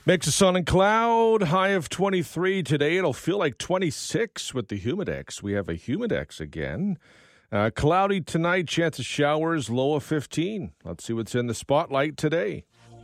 Mix of sun and cloud, high of 23 today. It'll feel like 26 with the Humidex. We have a Humidex again. Cloudy tonight, chance of showers, low of 15. Let's see what's in the spotlight today.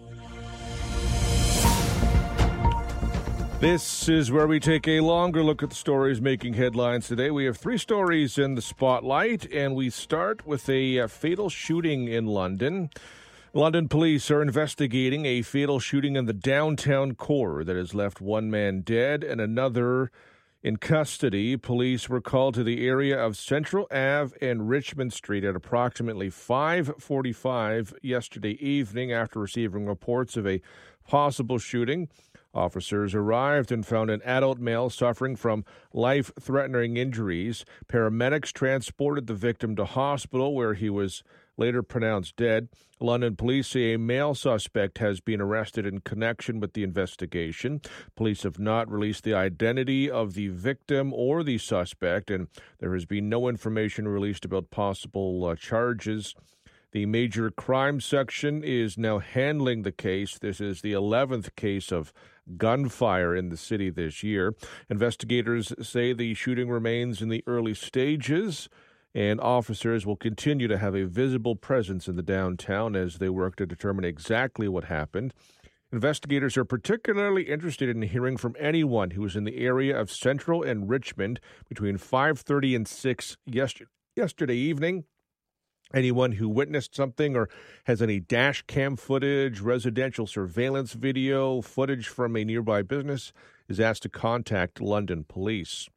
This is where we take a longer look at the stories making headlines today. We have 3 stories in the spotlight, and we start with a fatal shooting in London. London police are investigating a fatal shooting in the downtown core that has left one man dead and another in custody. Police were called to the area of Central Ave and Richmond Street at approximately 5:45 yesterday evening after receiving reports of a possible shooting. Officers arrived and found an adult male suffering from life-threatening injuries. Paramedics transported the victim to hospital where he was later pronounced dead. London police say a male suspect has been arrested in connection with the investigation. Police have not released the identity of the victim or the suspect, and there has been no information released about possible charges. The Major Crime Section is now handling the case. This is the 11th case of gunfire in the city this year. Investigators say the shooting remains in the early stages, and officers will continue to have a visible presence in the downtown as they work to determine exactly what happened. Investigators are particularly interested in hearing from anyone who was in the area of Central and Richmond between 5:30 and 6 yesterday evening. Anyone who witnessed something or has any dash cam footage, residential surveillance video, footage from a nearby business is asked to contact London police.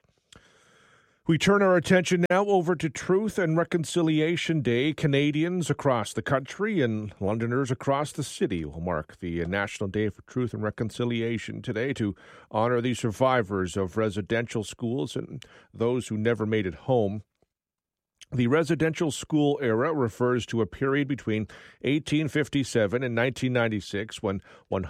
We turn our attention now over to Truth and Reconciliation Day. Canadians across the country and Londoners across the city will mark the National Day for Truth and Reconciliation today to honor the survivors of residential schools and those who never made it home. The residential school era refers to a period between 1857 and 1996 when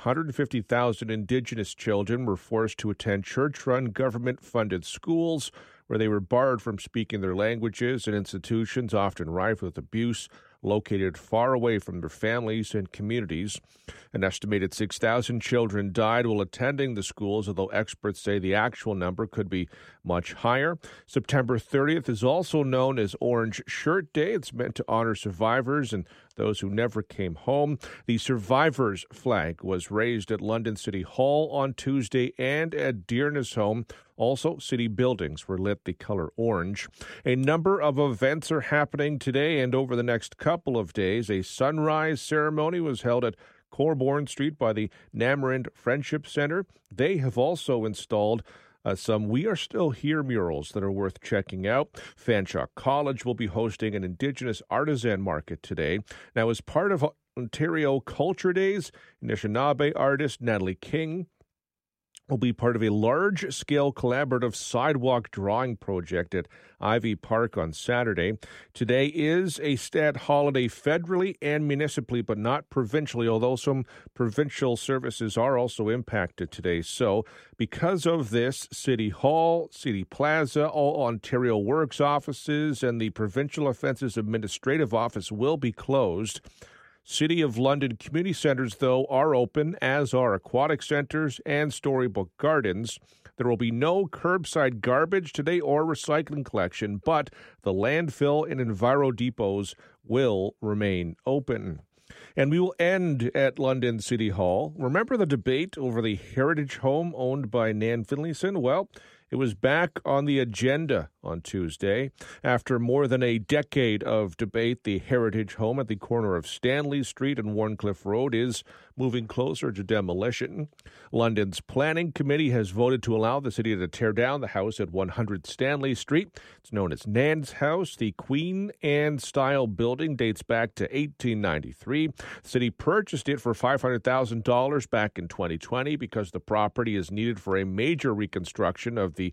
150,000 Indigenous children were forced to attend church-run government-funded schools where they were barred from speaking their languages in institutions often rife with abuse, located far away from their families and communities. An estimated 6,000 children died while attending the schools, although experts say the actual number could be much higher. September 30th is also known as Orange Shirt Day. It's meant to honor survivors and those who never came home. The survivors' flag was raised at London City Hall on Tuesday and at Dearness Home. Also, city buildings were lit the color orange. A number of events are happening today and over the next couple of days. A sunrise ceremony was held at Corbourne Street by the Namarind Friendship Center. They have also installed some We Are Still Here murals that are worth checking out. Fanshawe College will be hosting an Indigenous artisan market today. Now, as part of Ontario Culture Days, Anishinaabe artist Natalie King will be part of a large-scale collaborative sidewalk drawing project at Ivy Park on Saturday. Today is a stat holiday federally and municipally, but not provincially, although some provincial services are also impacted today. So, because of this, City Hall, City Plaza, all Ontario Works offices, and the Provincial Offences Administrative Office will be closed. City of London community centres, though, are open, as are aquatic centres and Storybook Gardens. There will be no curbside garbage today or recycling collection, but the landfill and Enviro depots will remain open. And we will end at London City Hall. Remember the debate over the heritage home owned by Nan Finlayson? Well, it was back on the agenda on Tuesday. After more than a decade of debate, the heritage home at the corner of Stanley Street and Warncliffe Road is moving closer to demolition. London's planning committee has voted to allow the city to tear down the house at 100 Stanley Street. It's known as Nan's House. The Queen Anne-style building dates back to 1893. The city purchased it for $500,000 back in 2020 because the property is needed for a major reconstruction of the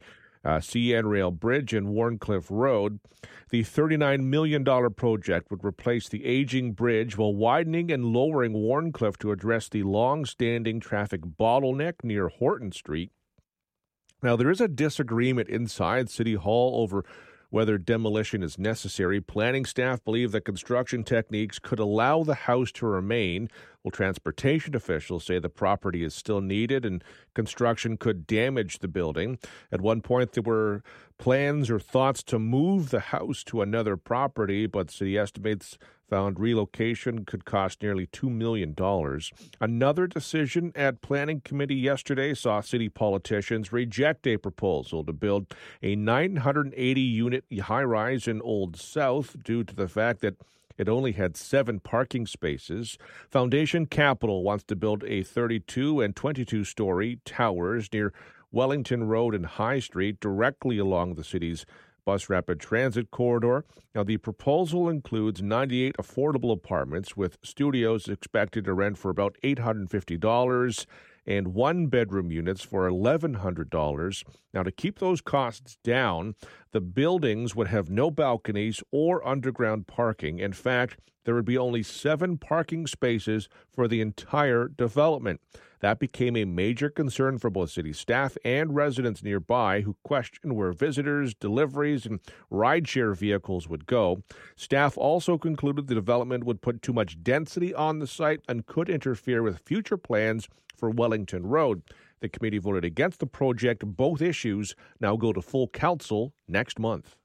CN Rail Bridge and Warncliffe Road. The $39 million project would replace the aging bridge while widening and lowering Warncliffe to address the long-standing traffic bottleneck near Horton Street. Now, there is a disagreement inside City Hall over whether demolition is necessary. Planning staff believe that construction techniques could allow the house to remain, while transportation officials say the property is still needed and construction could damage the building. At one point, there were plans or thoughts to move the house to another property, but city estimates found relocation could cost nearly $2 million. Another decision at Planning Committee yesterday saw city politicians reject a proposal to build a 980-unit high-rise in Old South due to the fact that it only had 7 parking spaces. Foundation Capital wants to build a 32 and 22-story towers near Wellington Road and High Street directly along the city's bus rapid transit corridor. Now, the proposal includes 98 affordable apartments with studios expected to rent for about $850 and one-bedroom units for $1,100. Now, to keep those costs down, the buildings would have no balconies or underground parking. In fact, there would be only 7 parking spaces for the entire development. That became a major concern for both city staff and residents nearby who questioned where visitors, deliveries, and rideshare vehicles would go. Staff also concluded the development would put too much density on the site and could interfere with future plans for Wellington Road. The committee voted against the project. Both issues now go to full council next month.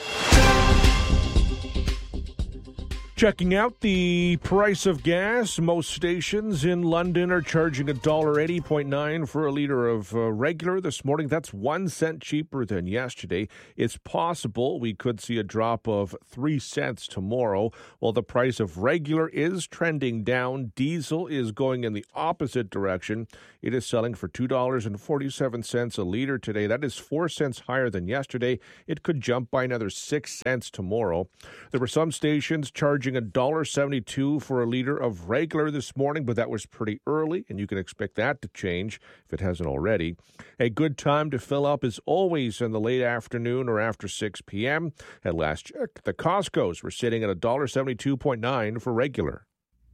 Checking out the price of gas, most stations in London are charging $1.80.9 for a litre of regular this morning. That's 1 cent cheaper than yesterday. It's possible we could see a drop of 3 cents tomorrow. While the price of regular is trending down, diesel is going in the opposite direction. It is selling for $2.47 a litre today. That is 4 cents higher than yesterday. It could jump by another 6 cents tomorrow. There were some stations charging $1.72 for a litre of regular this morning, but that was pretty early, and you can expect that to change if it hasn't already. A good time to fill up is always in the late afternoon or after 6 p.m. At last check, the Costco's were sitting at $1.72.9 for regular.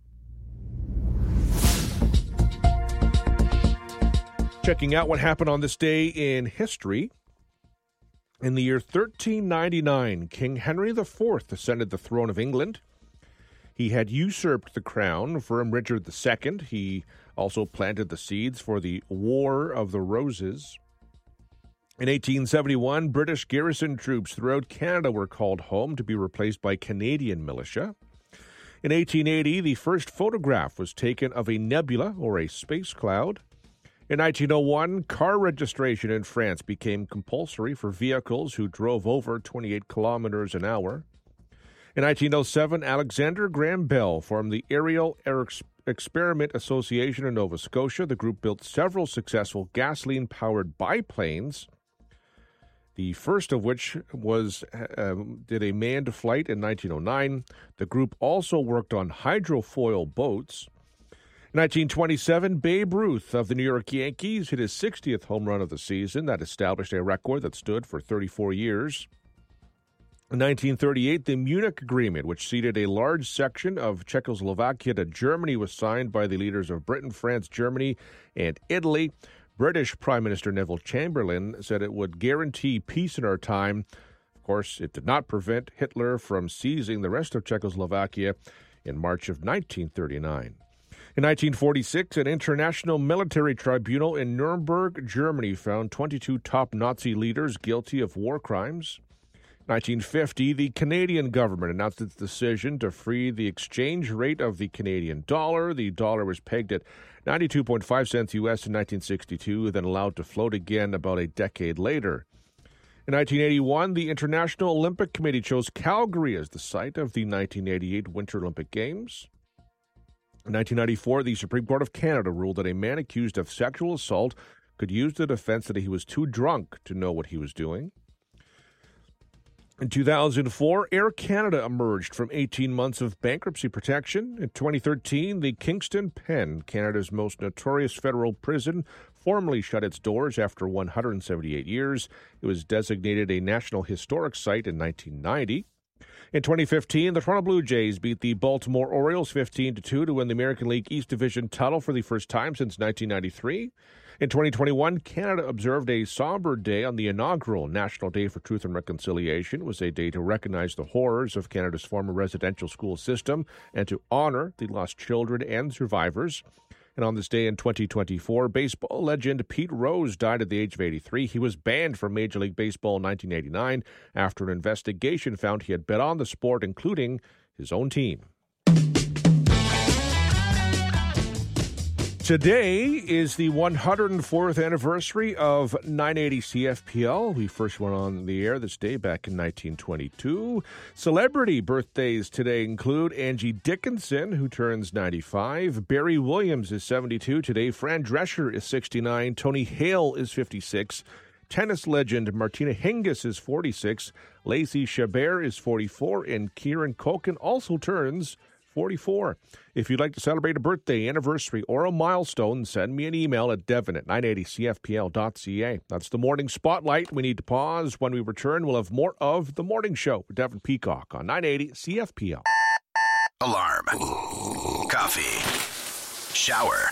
Checking out what happened on this day in history. In the year 1399, King Henry IV ascended the throne of England. He had usurped the crown from Richard II. He also planted the seeds for the War of the Roses. In 1871, British garrison troops throughout Canada were called home to be replaced by Canadian militia. In 1880, the first photograph was taken of a nebula or a space cloud. In 1901, car registration in France became compulsory for vehicles who drove over 28 kilometers an hour. In 1907, Alexander Graham Bell formed the Aerial Experiment Association in Nova Scotia. The group built several successful gasoline-powered biplanes, the first of which did a manned flight in 1909. The group also worked on hydrofoil boats. In 1927, Babe Ruth of the New York Yankees hit his 60th home run of the season. That established a record that stood for 34 years. In 1938, the Munich Agreement, which ceded a large section of Czechoslovakia to Germany, was signed by the leaders of Britain, France, Germany, and Italy. British Prime Minister Neville Chamberlain said it would guarantee peace in our time. Of course, it did not prevent Hitler from seizing the rest of Czechoslovakia in March of 1939. In 1946, an international military tribunal in Nuremberg, Germany, found 22 top Nazi leaders guilty of war crimes. 1950, the Canadian government announced its decision to free the exchange rate of the Canadian dollar. The dollar was pegged at 92.5 cents U.S. in 1962, then allowed to float again about a decade later. In 1981, the International Olympic Committee chose Calgary as the site of the 1988 Winter Olympic Games. In 1994, the Supreme Court of Canada ruled that a man accused of sexual assault could use the defense that he was too drunk to know what he was doing. In 2004, Air Canada emerged from 18 months of bankruptcy protection. In 2013, the Kingston Pen, Canada's most notorious federal prison, formally shut its doors after 178 years. It was designated a National Historic Site in 1990. In 2015, the Toronto Blue Jays beat the Baltimore Orioles 15-2 to win the American League East Division title for the first time since 1993. In 2021, Canada observed a somber day on the inaugural National Day for Truth and Reconciliation. It was a day to recognize the horrors of Canada's former residential school system and to honor the lost children and survivors. And on this day in 2024, baseball legend Pete Rose died at the age of 83. He was banned from Major League Baseball in 1989 after an investigation found he had bet on the sport, including his own team. Today is the 104th anniversary of 980 CFPL. We first went on the air this day back in 1922. Celebrity birthdays today include Angie Dickinson, who turns 95. Barry Williams is 72 today. Fran Drescher is 69. Tony Hale is 56. Tennis legend Martina Hingis is 46. Lacey Chabert is 44. And Kieran Culkin also turns 44. If you'd like to celebrate a birthday, anniversary, or a milestone, send me an email at devon@980cfpl.ca. That's the Morning Spotlight. We need to pause. When we return, we'll have more of The Morning Show with Devon Peacock on 980 CFPL. Alarm. Coffee. Shower.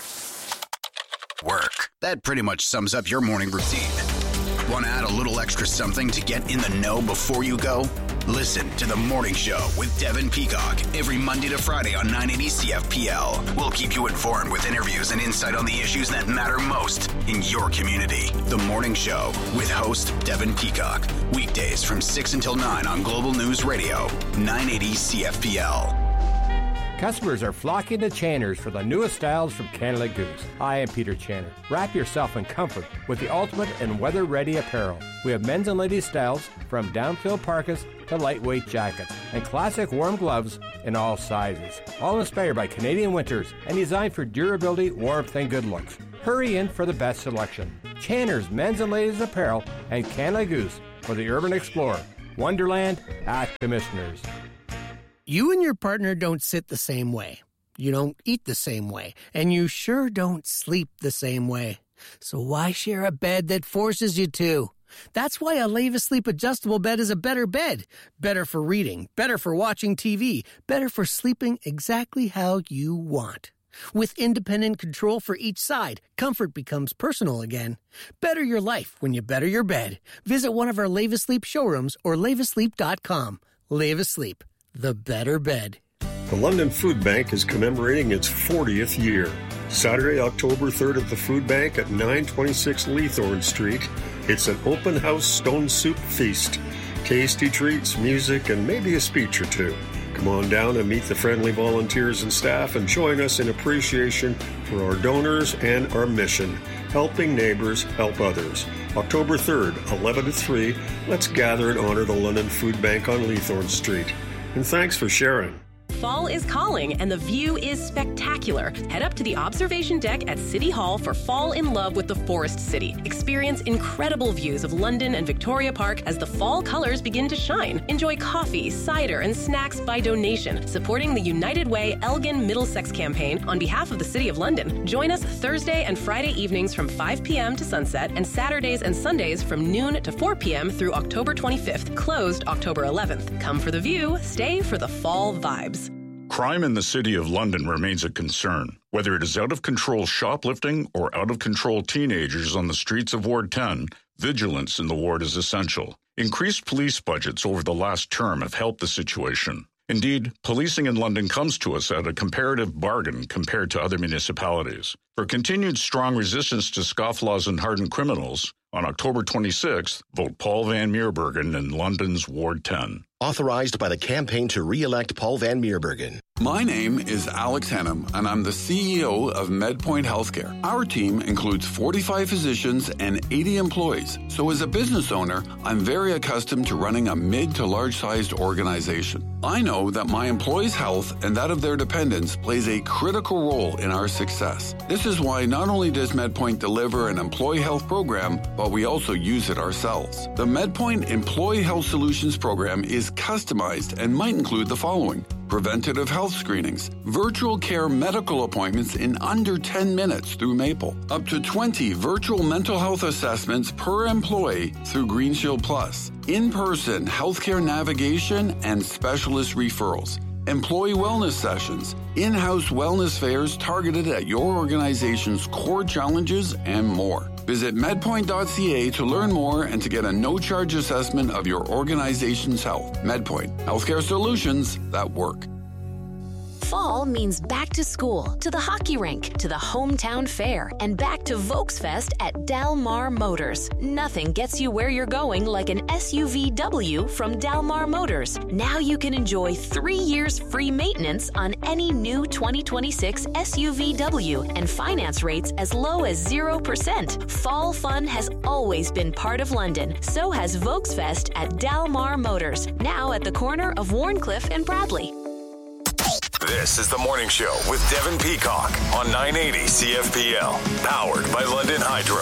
Work. That pretty much sums up your morning routine. Want to add a little extra something to get in the know before you go? Listen to The Morning Show with Devon Peacock every Monday to Friday on 980 CFPL. We'll keep you informed with interviews and insight on the issues that matter most in your community. The Morning Show with host Devon Peacock. Weekdays from 6 until 9 on Global News Radio, 980 CFPL. Customers are flocking to Channers for the newest styles from Canada Goose. I am Peter Channer. Wrap yourself in comfort with the ultimate and weather-ready apparel. We have men's and ladies' styles from down-filled parkas to lightweight jackets and classic warm gloves in all sizes. All inspired by Canadian winters and designed for durability, warmth, and good looks. Hurry in for the best selection. Channers men's and ladies' apparel and Canada Goose for the urban explorer. Wonderland at Commissioners. You and your partner don't sit the same way. You don't eat the same way. And you sure don't sleep the same way. So why share a bed that forces you to? That's why a Leva Sleep adjustable bed is a better bed. Better for reading, better for watching TV, better for sleeping exactly how you want. With independent control for each side, comfort becomes personal again. Better your life when you better your bed. Visit one of our Leva Sleep showrooms or levasleep.com. Leva Sleep. The better bed. The London Food Bank is commemorating its 40th year. Saturday, October 3rd at the Food Bank at 926 Leathorn Street. It's an open house stone soup feast. Tasty treats, music, and maybe a speech or two. Come on down and meet the friendly volunteers and staff and join us in appreciation for our donors and our mission. Helping neighbors help others. October 3rd, 11 to 3. Let's gather and honor the London Food Bank on Leathorn Street. And thanks for sharing. Fall is calling and the view is spectacular. Head up to the observation deck at City Hall for Fall in Love with the Forest City. Experience incredible views of London and Victoria Park as the fall colors begin to shine. Enjoy coffee, cider, and snacks by donation, supporting the United Way Elgin Middlesex campaign on behalf of the City of London. Join us Thursday and Friday evenings from 5 p.m. to sunset and Saturdays and Sundays from noon to 4 p.m. through October 25th, closed October 11th. Come for the view, stay for the fall vibes. Crime in the City of London remains a concern. Whether it is out-of-control shoplifting or out-of-control teenagers on the streets of Ward 10, vigilance in the ward is essential. Increased police budgets over the last term have helped the situation. Indeed, policing in London comes to us at a comparative bargain compared to other municipalities. For continued strong resistance to scofflaws and hardened criminals, on October 26th, vote Paul Van Meerbergen in London's Ward 10. Authorized by the campaign to re-elect Paul Van Meerbergen. My name is Alex Hennum, and I'm the CEO of MedPoint Healthcare. Our team includes 45 physicians and 80 employees. So as a business owner, I'm very accustomed to running a mid to large-sized organization. I know that my employees' health and that of their dependents plays a critical role in our success. This is why not only does MedPoint deliver an employee health program, but we also use it ourselves. The MedPoint Employee Health Solutions program is customized and might include the following: preventative health screenings, virtual care medical appointments in under 10 minutes through Maple, up to 20 virtual mental health assessments per employee through Green Shield Plus, in-person healthcare navigation and specialist referrals, employee wellness sessions, in-house wellness fairs targeted at your organization's core challenges, and more. Visit medpoint.ca to learn more and to get a no-charge assessment of your organization's health. MedPoint, healthcare solutions that work. Fall means back to school, to the hockey rink, to the hometown fair, and back to Volksfest at Del Mar Motors. Nothing gets you where you're going like an SUVW from Del Mar Motors. Now you can enjoy 3 years free maintenance on any new 2026 SUVW and finance rates as low as 0%. Fall fun has always been part of London. So has Volksfest at Del Mar Motors, now at the corner of Warncliffe and Bradley. This is The Morning Show with Devin Peacock on 980 CFPL, powered by London Hydro.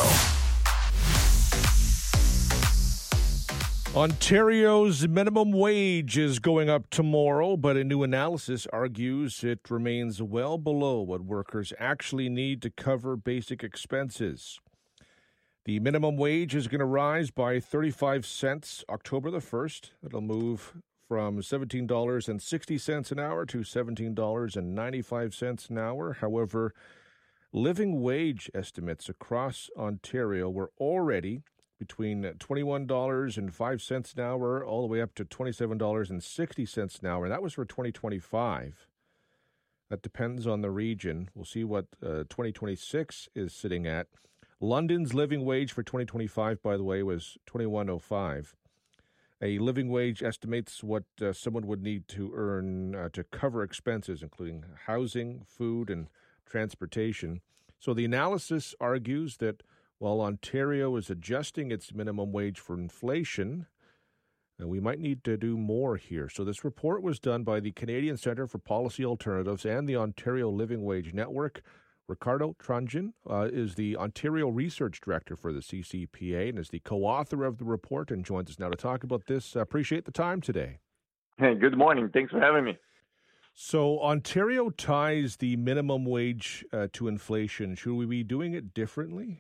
Ontario's minimum wage is going up tomorrow, but a new analysis argues it remains well below what workers actually need to cover basic expenses. The minimum wage is going to rise by 35 cents October the 1st. It'll move from $17.60 an hour to $17.95 an hour. However, living wage estimates across Ontario were already between $21.05 an hour all the way up to $27.60 an hour, and that was for 2025. That depends on the region. We'll see what 2026 is sitting at. London's living wage for 2025, by the way, was $21.05. A living wage estimates what someone would need to earn to cover expenses, including housing, food, and transportation. So the analysis argues that while Ontario is adjusting its minimum wage for inflation, we might need to do more here. So this report was done by the Canadian Centre for Policy Alternatives and the Ontario Living Wage Network. Ricardo Trunjan is the Ontario Research Director for the CCPA and is the co-author of the report and joins us now to talk about this. Appreciate the time today. Hey, good morning. Thanks for having me. So Ontario ties the minimum wage to inflation. Should we be doing it differently?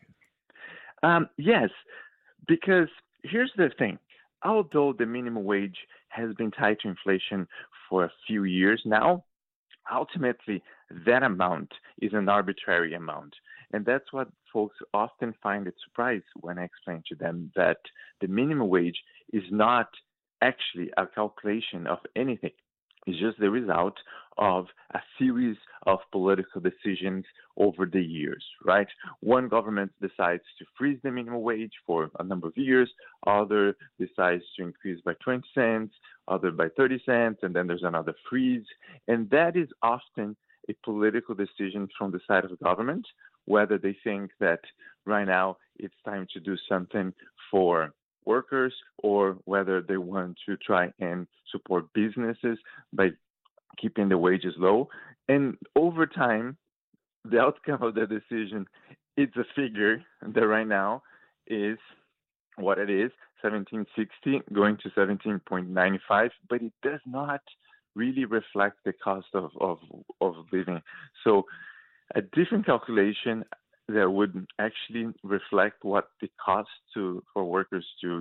Yes, because here's the thing. Although the minimum wage has been tied to inflation for a few years now, ultimately, that amount is an arbitrary amount. And that's what folks often find it surprising when I explain to them that the minimum wage is not actually a calculation of anything. It's just the result of a series of political decisions over the years, right? One government decides to freeze the minimum wage for a number of years, other decides to increase by 20 cents, other by 30 cents, and then there's another freeze. And that is often a political decision from the side of the government, whether they think that right now it's time to do something for workers or whether they want to try and support businesses by keeping the wages low. And over time, the outcome of the decision, it's a figure that right now is what it is, 17.60 going to 17.95, but it does not really reflect the cost of living. So a different calculation that would actually reflect what it costs for workers to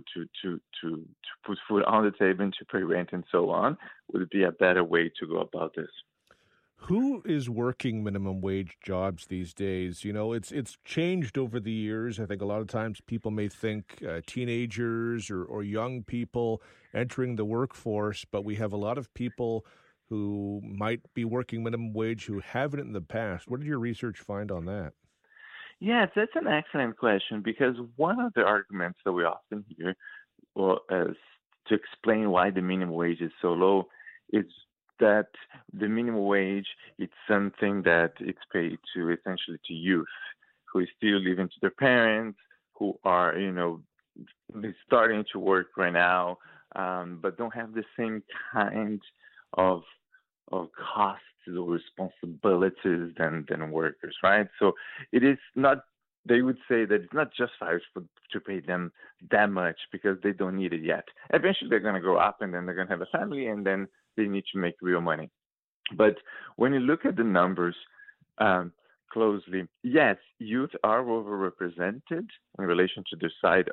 put food on the table and to pay rent and so on would be a better way to go about this. Who is working minimum wage jobs these days? You know, it's changed over the years. I think a lot of times people may think teenagers or young people entering the workforce, but we have a lot of people who might be working minimum wage who haven't in the past. What did your research find on that? Yes, that's an excellent question, because one of the arguments that we often hear as to explain why the minimum wage is so low is that the minimum wage, it's something that it's paid to essentially to youth who is still living to their parents, who are, starting to work right now, but don't have the same kind of costs or responsibilities than workers, right? So it is not, they would say that it's not justified to pay them that much because they don't need it yet. Eventually they're going to grow up and then they're going to have a family and then they need to make real money. But when you look at the numbers closely, yes, youth are overrepresented in relation to the size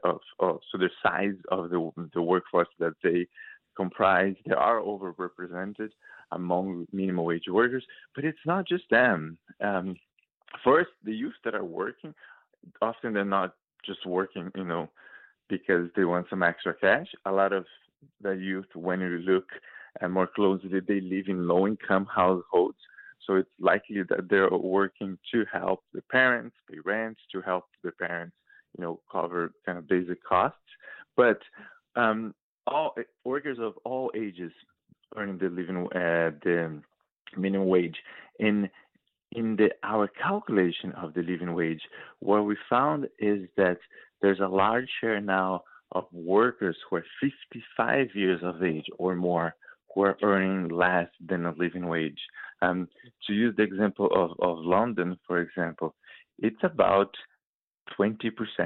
of the workforce that they comprise. They are overrepresented among minimum wage workers, but it's not just them. First, the youth that are working, often they're not just working, because they want some extra cash. A lot of the youth, when you look more closely, they live in low-income households. So it's likely that they're working to help the parents pay rent, to help the parents, cover kind of basic costs. But all workers of all ages earning the minimum wage. In our calculation of the living wage, what we found is that there's a large share now of workers who are 55 years of age or more who are earning less than a living wage. To use the example of London, for example, it's about 20%.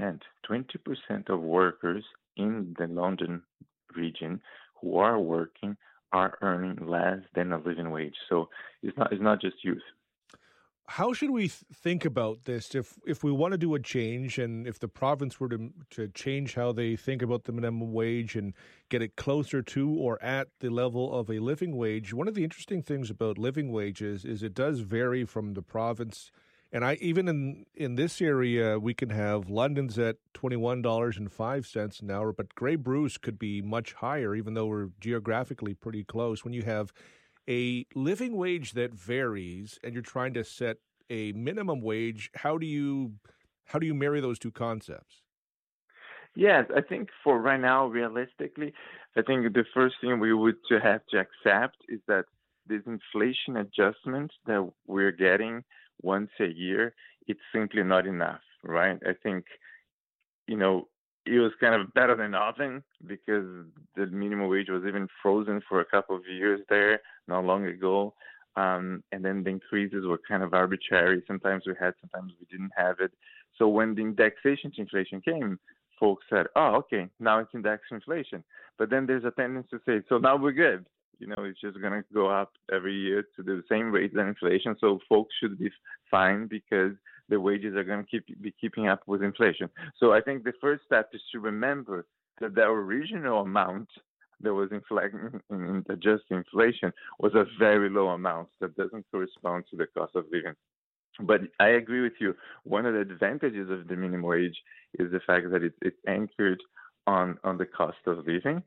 20% of workers in the London region who are working are earning less than a living wage. So it's not just youth. How should we think about this if we want to do a change, and if the province were to change how they think about the minimum wage and get it closer to or at the level of a living wage? One of the interesting things about living wages is it does vary from the province. And even in this area, we can have London's at $21.05 an hour, but Grey Bruce could be much higher, even though we're geographically pretty close. When you have a living wage that varies and you're trying to set a minimum wage, how do you marry those two concepts? Yes, I think for right now, realistically, I think the first thing we would have to accept is that this inflation adjustment that we're getting once a year, it's simply not enough, right? I think, it was kind of better than nothing because the minimum wage was even frozen for a couple of years there not long ago. And then the increases were kind of arbitrary. Sometimes we had, sometimes we didn't have it. So when the indexation to inflation came, folks said, oh, okay, now it's indexed inflation. But then there's a tendency to say, so now we're good. It's just going to go up every year to the same rate as inflation. So folks should be fine because the wages are going to be keeping up with inflation. So I think the first step is to remember that the original amount that was in adjusting inflation was a very low amount that doesn't correspond to the cost of living. But I agree with you. One of the advantages of the minimum wage is the fact that it's anchored on the cost of living.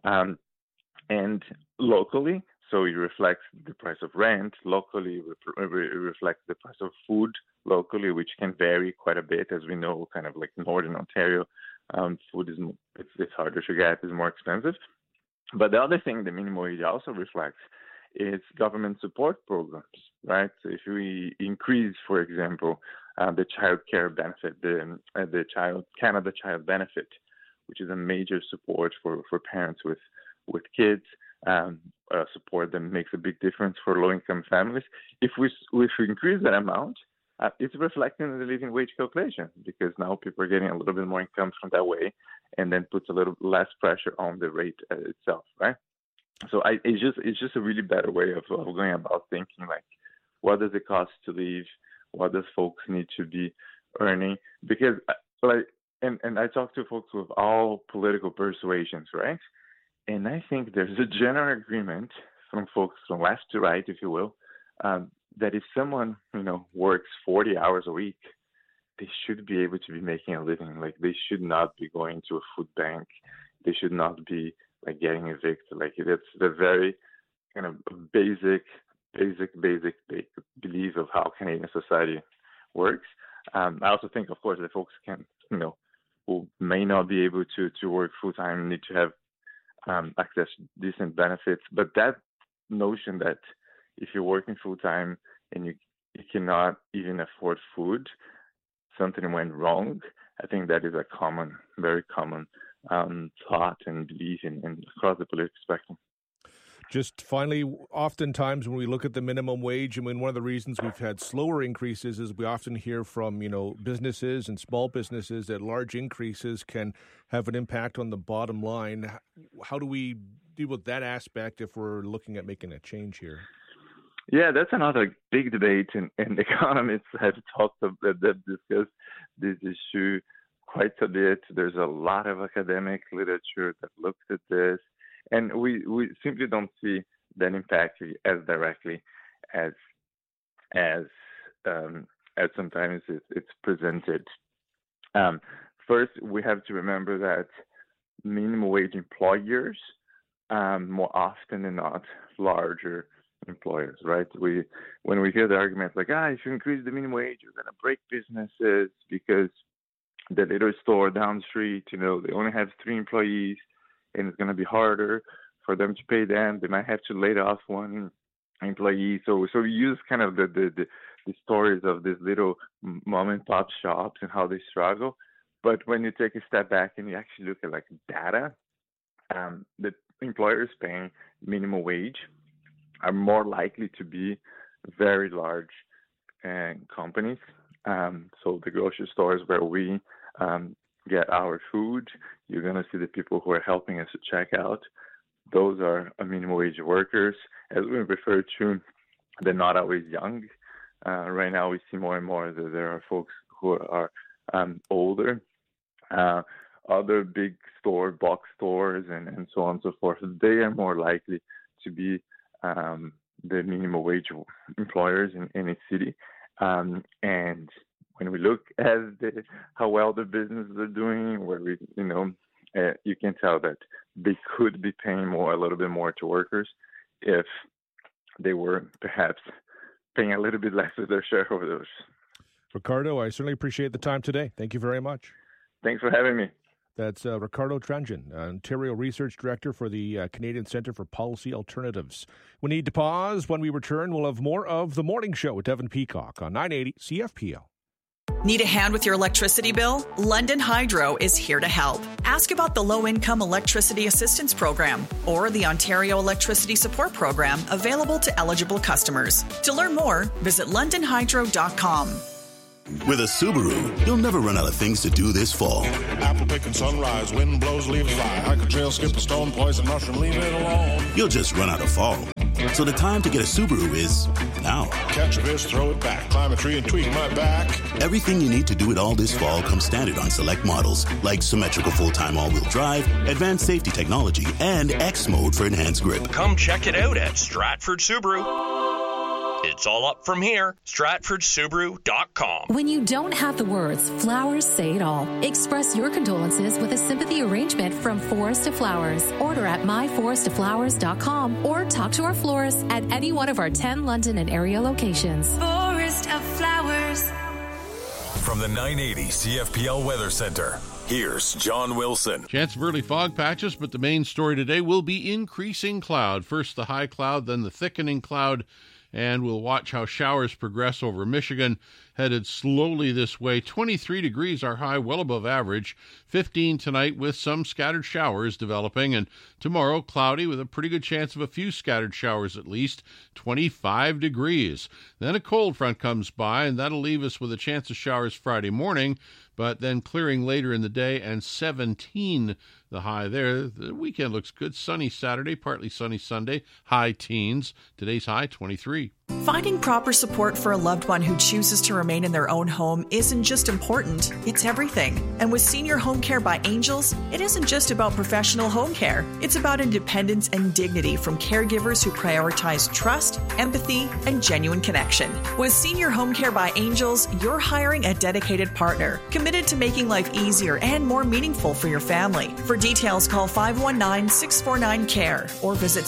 And locally, so it reflects the price of rent. Locally, it reflects the price of food locally, which can vary quite a bit, as we know, kind of like Northern Ontario. Food it's harder to get, it's more expensive. But the other thing the minimum wage also reflects is government support programs, right? So if we increase, for example, the child care benefit, the Canada Child Benefit, which is a major support for parents with kids, support that makes a big difference for low-income families. If we increase that amount, it's reflecting in the living wage calculation because now people are getting a little bit more income from that way, and then puts a little less pressure on the rate itself, right? So it's just a really better way of going about thinking, like, what does it cost to live? What does folks need to be earning? Because and I talk to folks with all political persuasions, right? And I think there's a general agreement from folks from left to right, if you will, that if someone, works 40 hours a week, they should be able to be making a living. Like, they should not be going to a food bank. They should not be getting evicted. Like, it's the very kind of basic belief of how Canadian society works. I also think, of course, that folks can, who may not be able to work full time need to have access to decent benefits. But that notion that if you're working full time and you cannot even afford food, something went wrong, I think that is a very common thought and belief in across the political spectrum. Just finally, oftentimes when we look at the minimum wage, one of the reasons we've had slower increases is we often hear from, businesses and small businesses that large increases can have an impact on the bottom line. How do we deal with that aspect if we're looking at making a change here? Yeah, that's another big debate, and economists have discussed this issue quite a bit. There's a lot of academic literature that looks at this, and we simply don't see that impact as directly as sometimes it's presented. First, we have to remember that minimum wage employers, more often than not, larger employers, right? When we hear the argument like, if you increase the minimum wage, you're going to break businesses because the little store down the street, they only have 3 employees, and it's going to be harder for them to pay them. They might have to lay off one employee. So we use kind of the stories of these little mom and pop shops and how they struggle. But when you take a step back and you actually look at like data, the employers paying minimum wage are more likely to be very large companies. So the grocery stores where we get our food, you're going to see the people who are helping us to check out. Those are minimum wage workers. As we refer to, they're not always young. Right now we see more and more that there are folks who are older. Other big box stores and so on and so forth, they are more likely to be the minimum wage employers in a city. And when we look at how well the businesses are doing, where you can tell that they could be paying a little bit more to workers if they were perhaps paying a little bit less to their shareholders. Ricardo, I certainly appreciate the time today. Thank you very much. Thanks for having me. That's Ricardo Tranjan, Ontario Research Director for the Canadian Centre for Policy Alternatives. We need to pause. When we return, we'll have more of The Morning Show with Devin Peacock on 980 CFPL. Need a hand with your electricity bill? London Hydro is here to help. Ask about the Low-Income Electricity Assistance Program or the Ontario Electricity Support Program available to eligible customers. To learn more, visit londonhydro.com. With a Subaru, you'll never run out of things to do this fall. Apple picking sunrise, wind blows, leaves fly. Hike a trail, skip a stone, poison mushroom, leave it alone. You'll just run out of fall. So the time to get a Subaru is now. Catch a fish, throw it back, climb a tree and tweak my back. Everything you need to do it all this fall comes standard on select models, like symmetrical full-time all-wheel drive, advanced safety technology, and X mode for enhanced grip. Come check it out at Stratford Subaru. It's all up from here. StratfordSubaru.com. When you don't have the words, flowers say it all. Express your condolences with a sympathy arrangement from Forest of Flowers. Order at myforestoflowers.com or talk to our florist at any one of our 10 London and area locations. Forest of Flowers. From the 980 CFPL Weather Center, here's John Wilson. Chance of early fog patches, but the main story today will be increasing cloud. First the high cloud, then the thickening cloud. And we'll watch how showers progress over Michigan, headed slowly this way. 23 degrees our high, well above average. 15 tonight with some scattered showers developing. And tomorrow, cloudy with a pretty good chance of a few scattered showers at least. 25 degrees. Then a cold front comes by, and that'll leave us with a chance of showers Friday morning, but then clearing later in the day, and 17 the high there. The weekend looks good. Sunny Saturday, partly sunny Sunday, high teens. Today's high, 23. Finding proper support for a loved one who chooses to remain in their own home isn't just important, it's everything. And with Senior Home Care by Angels, it isn't just about professional home care. It's about independence and dignity from caregivers who prioritize trust, empathy, and genuine connection. With Senior Home Care by Angels, you're hiring a dedicated partner, committed to making life easier and more meaningful for your family. For details, call 519-649-CARE or visit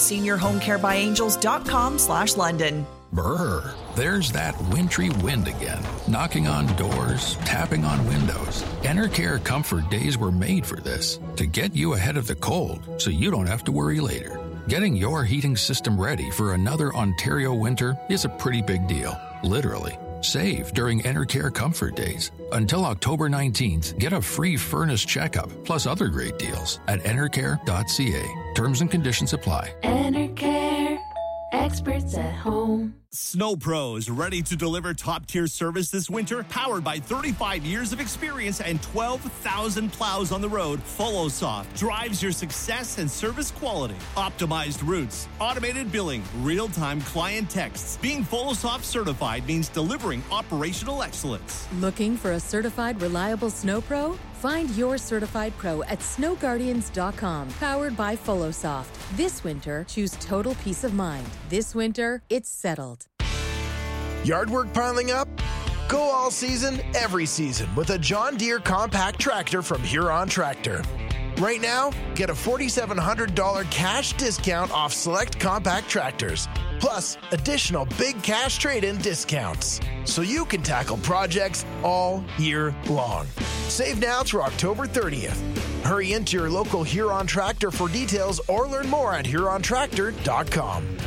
seniorhomecarebyangels.com/London. Brr, there's that wintry wind again, knocking on doors, tapping on windows. Enercare Comfort Days were made for this, to get you ahead of the cold so you don't have to worry later. Getting your heating system ready for another Ontario winter is a pretty big deal, literally. Save during Enercare Comfort Days. Until October 19th, get a free furnace checkup, plus other great deals at enercare.ca. Terms and conditions apply. Enercare. Experts at home. Snow Pros, ready to deliver top-tier service this winter? Powered by 35 years of experience and 12,000 plows on the road, FoloSoft drives your success and service quality. Optimized routes, automated billing, real-time client texts. Being FoloSoft certified means delivering operational excellence. Looking for a certified, reliable Snow Pro? Find your certified pro at snowguardians.com. Powered by FoloSoft. This winter, choose total peace of mind. This winter, it's settled. Yard work piling up? Go all season, every season with a John Deere compact tractor from Huron Tractor. Right now, get a $4,700 cash discount off select compact tractors, plus additional big cash trade-in discounts, so you can tackle projects all year long. Save now through October 30th. Hurry into your local Huron Tractor for details or learn more at HuronTractor.com.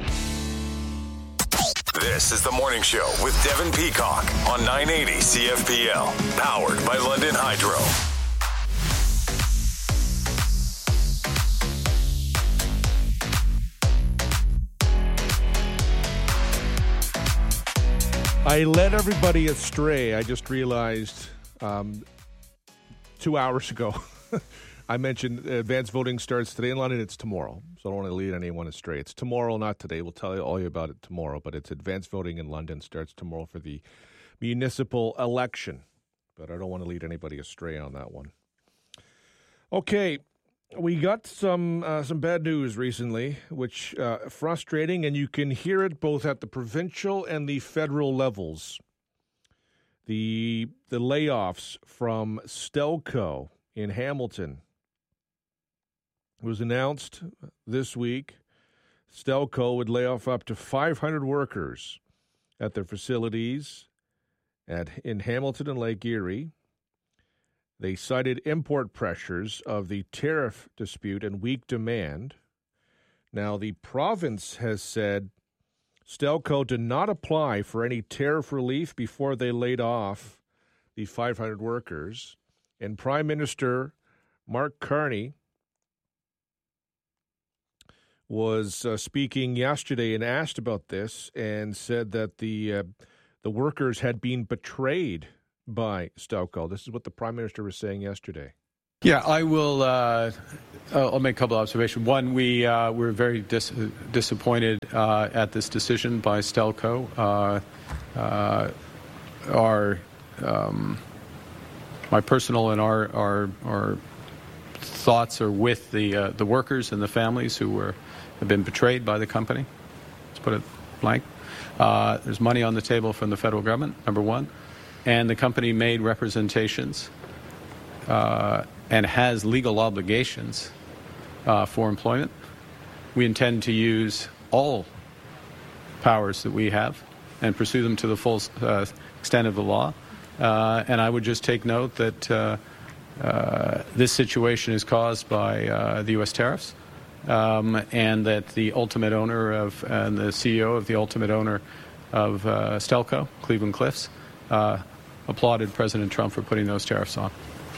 This is the Morning Show with Devin Peacock on 980 CFPL, powered by London Hydro. I led everybody astray. I just realized 2 hours ago. I mentioned advanced voting starts today in London. It's tomorrow, so I don't want to lead anyone astray. It's tomorrow, not today. We'll tell you all about it tomorrow, but it's advanced voting in London starts tomorrow for the municipal election. But I don't want to lead anybody astray on that one. Okay, we got some bad news recently, which frustrating, and you can hear it both at the provincial and the federal levels. The layoffs from Stelco in Hamilton was announced this week. Stelco would lay off up to 500 workers at their facilities in Hamilton and Lake Erie. They cited import pressures of the tariff dispute and weak demand. Now, the province has said Stelco did not apply for any tariff relief before they laid off the 500 workers. And Prime Minister Mark Carney was speaking yesterday and asked about this and said that the workers had been betrayed by Stelco. This is what the Prime Minister was saying yesterday. Yeah, I will. I'll make a couple of observations. One, we're very disappointed at this decision by Stelco. My personal and our thoughts are with the workers and the families who have been betrayed by the company. Let's put it blank. There's money on the table from the federal government, number one, and the company made representations and has legal obligations for employment. We intend to use all powers that we have and pursue them to the full extent of the law. And I would just take note that this situation is caused by the U.S. tariffs, and that the ultimate owner and the CEO of the ultimate owner of Stelco, Cleveland Cliffs, applauded President Trump for putting those tariffs on.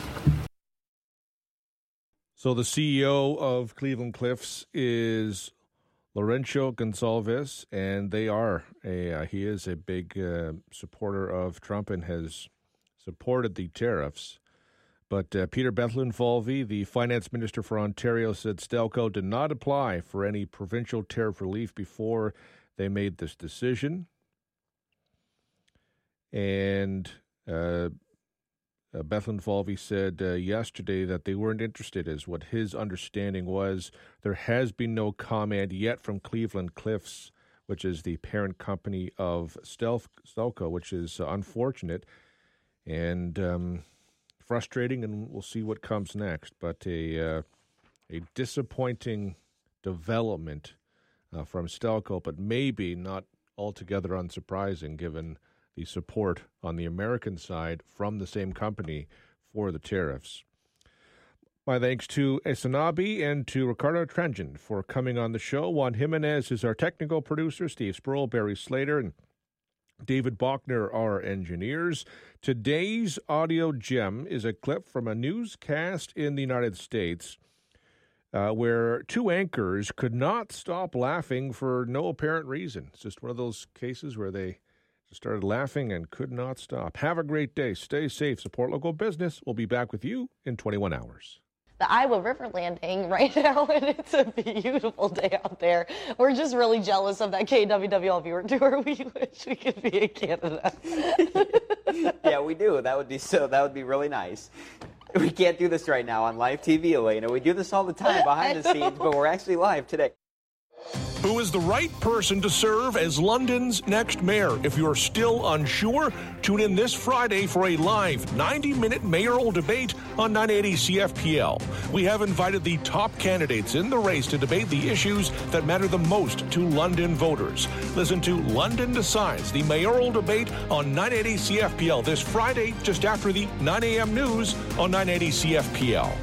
So the CEO of Cleveland Cliffs is Lourenco Gonçalves, and he is a big supporter of Trump and has supported the tariffs. But Peter Bethlenfalvy, the finance minister for Ontario, said Stelco did not apply for any provincial tariff relief before they made this decision. And Bethlenfalvy said yesterday that they weren't interested, is what his understanding was. There has been no comment yet from Cleveland Cliffs, which is the parent company of Stelco, which is unfortunate and frustrating, and we'll see what comes next. But a disappointing development from Stelco, but maybe not altogether unsurprising given the support on the American side from the same company for the tariffs. My thanks to Esanabi and to Ricardo Trengen for coming on the show. Juan Jimenez is our technical producer, Steve Sproul, Barry Slater, and David Bachner are our engineers. Today's audio gem is a clip from a newscast in the United States where two anchors could not stop laughing for no apparent reason. It's just one of those cases where they just started laughing and could not stop. Have a great day. Stay safe. Support local business. We'll be back with you in 21 hours. The Iowa River Landing right now, and it's a beautiful day out there. We're just really jealous of that KWWL viewer tour. We wish we could be in Canada. Yeah, we do. That would be really nice. We can't do this right now on live TV, Elena. We do this all the time behind the scenes, but we're actually live today. Who is the right person to serve as London's next mayor? If you're still unsure, tune in this Friday for a live 90-minute mayoral debate on 980 CFPL. We have invited the top candidates in the race to debate the issues that matter the most to London voters. Listen to London Decides, the mayoral debate on 980 CFPL this Friday, just after the 9 a.m. news on 980 CFPL.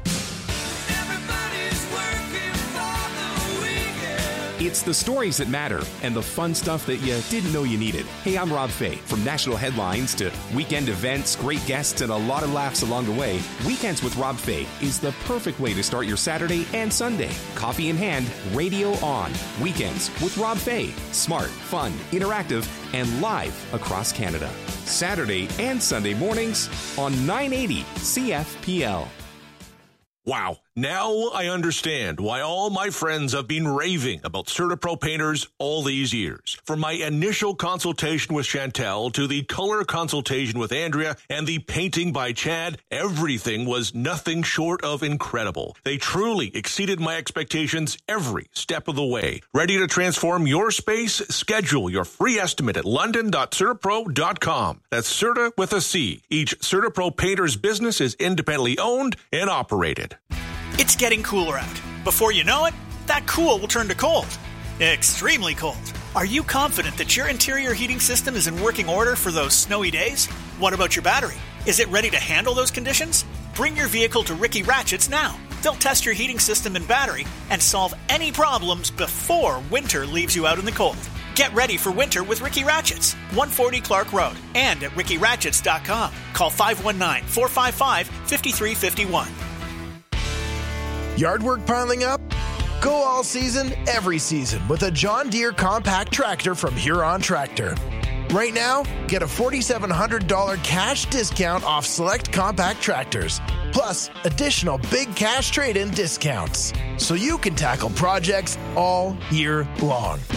It's the stories that matter and the fun stuff that you didn't know you needed. Hey, I'm Rob Fay. From national headlines to weekend events, great guests, and a lot of laughs along the way, Weekends with Rob Fay is the perfect way to start your Saturday and Sunday. Coffee in hand, radio on. Weekends with Rob Fay. Smart, fun, interactive, and live across Canada. Saturday and Sunday mornings on 980 CFPL. Wow. Now I understand why all my friends have been raving about CertaPro painters all these years. From my initial consultation with Chantel to the color consultation with Andrea and the painting by Chad, everything was nothing short of incredible. They truly exceeded my expectations every step of the way. Ready to transform your space? Schedule your free estimate at london.certapro.com. That's Certa with a C. Each CertaPro painter's business is independently owned and operated. It's getting cooler out. Before you know it, that cool will turn to cold. Extremely cold. Are you confident that your interior heating system is in working order for those snowy days? What about your battery? Is it ready to handle those conditions? Bring your vehicle to Ricky Ratchets now. They'll test your heating system and battery and solve any problems before winter leaves you out in the cold. Get ready for winter with Ricky Ratchets, 140 Clark Road, and at rickyratchets.com. Call 519-455-5351. Yard work piling up? Go all season, every season with a John Deere compact tractor from Huron Tractor. Right now, get a $4,700 cash discount off select compact tractors, plus additional big cash trade-in discounts, so you can tackle projects all year long.